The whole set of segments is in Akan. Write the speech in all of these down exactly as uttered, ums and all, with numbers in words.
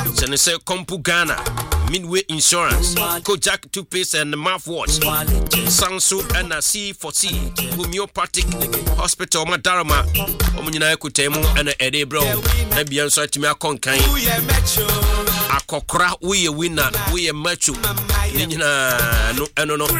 Senese Kompu Ghana, Midway Insurance, Kojak Toothpaste and Mouthwash, Sansu and C for C, Homeopathic Hospital Madarama, Omunina Kutemu and Ede Bro, and beyond Satimia Konkai. Akokra, we a winner, we a macho. Nina, no, no, no.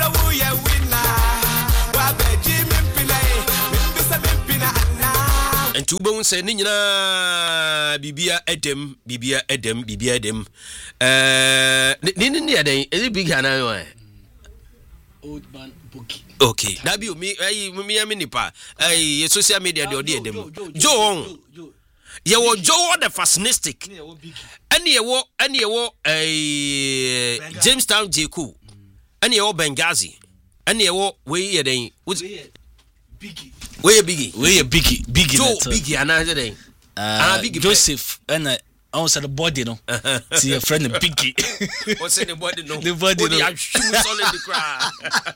And two bones say Nina Bibia Edem, Bibia Edem, Bibia Edem. Uh, Nina, any big Hana. Old man bookie. Okay, that be me, I, me, I mean, I, social media, the idea them. Joe, you were Joe the fascistic. Any a war, any a war, a Jamestown J. Cool, any old Benghazi, any a war, way a day, was biggie. Way a biggie, way a biggie, biggie, Joe, biggie, another day. Ah, big Joseph, and I also the body, no. See a friend, biggie. What's the body, no? The body, no. I'm shooting on the crowd.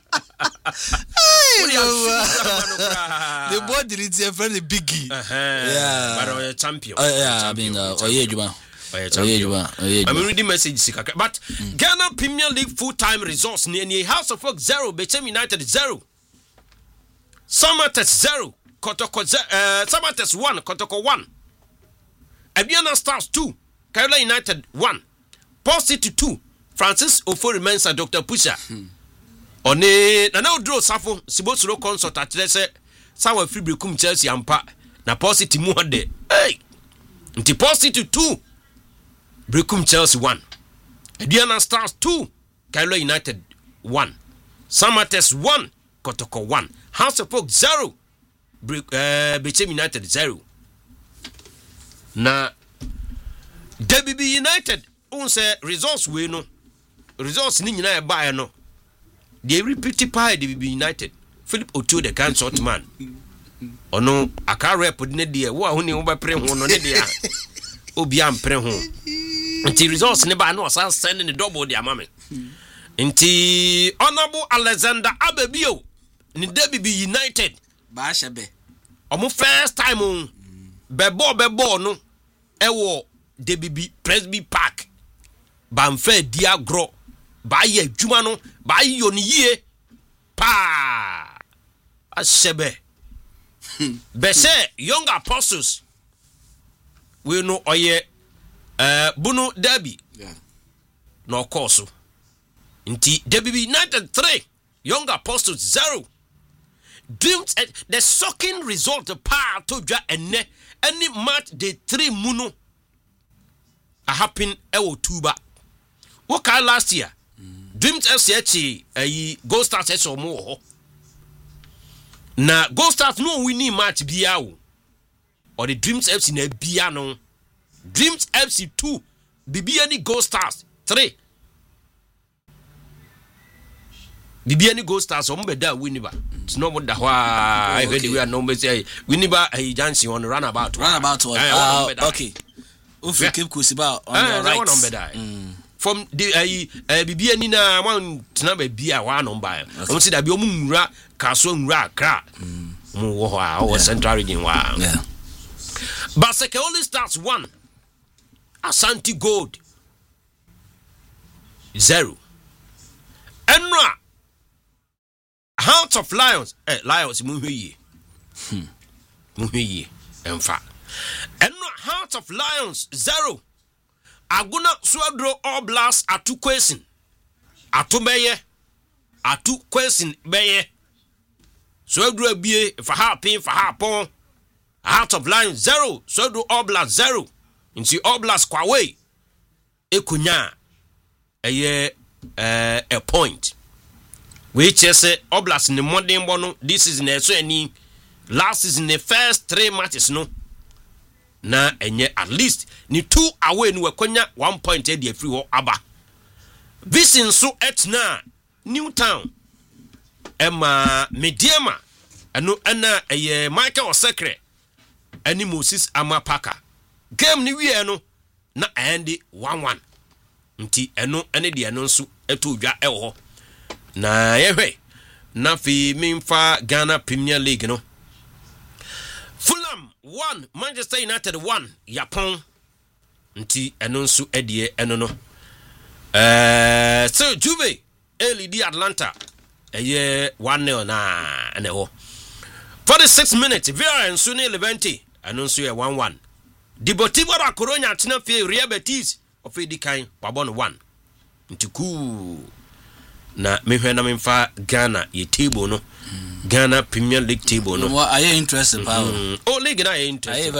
The body is a friend, biggie. Yeah, but a champion. Yeah, I mean, oh, yeah, you are. I'm reading message, but Ghana Premier League full-time resource near the House of Folk zero, Bechem United zero, Samates zero, Kotoko uh, Samates one, Kotoko one, Abiana Stars two, Kerala United one, Paul City two, Francis Ofori Mensah, Doctor Pusha. On a now draw Safo, Sibosro consort at Lesse, Sawa Fibricum Chelsea Ampa, na Paul City Muade. Hey, Nti Paul City two. Brekum Chelsea one, Diana Stars two, Kerala United one, Samates one, Kotoko one, House of Folk zero, uh, Bechem United zero. Na W B United, on say results we no, results ni nyina e ba no. They repeat pie W B United. Philip Otu the can sort man. Ono aka rep ne de wo a honi wo ba pre ho no ne de a. Obi am pre ho. Nti results ne ba no san send the double the amame. Nti Honorable Alexander Abebio ni W B United ba shebe. Omo first time on bebo bebo no e wo W B Presby Park. Bamfa dia gro ba ye adwuma no ba yo ne yie pa ashebe. Be say young apostles we no oye Uh, Bunu Derby, yeah, no course. Inti W B United three, Young Apostles zero. Dreams at the shocking result of power to ja and ne any match the three muno a happen ewo tuba. What kind last year? Mm. Dreams F C H a Gold Stars S or more. Na Gold Stars no winning match biao or the Dreams F C ne biano. Dreams F C two, Bibiani Gold Stars three. Bibiani Gold Stars ombe da winiba. It's not what the why I heard we are no say winiba a jansi on runabout. Runabout uh, okay. Ufi keep kusiba on your right. Mm. From the uh, Bibiani na one number bia one on by. I see that be omura kaso nra kra. Mu wo ha central region wa. Yeah. Baseke only starts one. Asante Gold zero. Enra Hearts of Lions eh Lions muhiye. Hmm. Muhiye enfa. Enra Hearts of Lions zero. Aguna Swadro All Blast atu kwesin. Atu beye. Atu kwesin beye. Swadro bie for ha pin for ha pon. Hearts of Lions zero. Swadro All Blast zero. Inti Oblast kwa way ekunya eye eh a point which is Oblast in the modern bono this is na so any last is in the first three matches no na enye at least ni two away no kwenya one point e dey free ho aba visin so etna Newtown ema mediema eno ana eye Michael Osekre ani Moses Amapaka game ni wie no na end one one nti eno ene de eno nso eto dwa e ho na yehwe na fi minfa Ghana Premier League no Fulham one Manchester United one Yapon nti eno nso edie eno no eh so Juve elidi Atlanta eye one nil na ene ho forty-six minutes Villarreal nso ne Levante eno nso ye one one Deportivo La Coruña tena fe Real Betis ofedi kan wabon one nti ku na mehwe na memfa Ghana ye table no Ghana Premier League table no I am interested power oh league na ye interested